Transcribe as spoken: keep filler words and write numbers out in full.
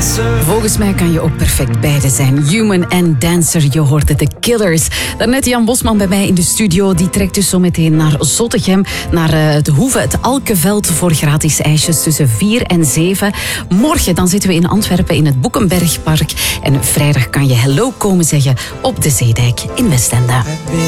Volgens mij kan je ook perfect beide zijn. Human en dancer, je hoort het, de Killers. Daarnet Jan Bosman bij mij in de studio. Die trekt dus zo meteen naar Zottegem, naar uh, het Hoeve, het Alkeveld, voor gratis ijsjes tussen vier en zeven. Morgen dan zitten we in Antwerpen in het Boekenbergpark. En vrijdag kan je hello komen zeggen op de Zeedijk in Westende.